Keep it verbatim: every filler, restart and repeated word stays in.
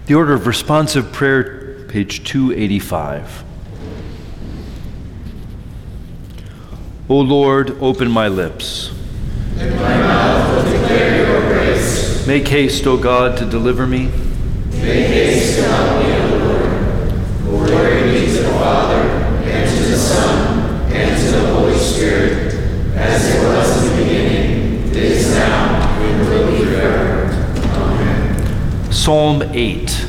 The order of responsive prayer, page two eighty-five. O Lord, open my lips, and my mouth will declare your grace. Make haste, O God, to deliver me. Make haste to help me, O Lord. Glory be to the Father, and to the Son, and to the Holy Spirit, as it was in the beginning, is now, and will be forever. Amen. Psalm eight.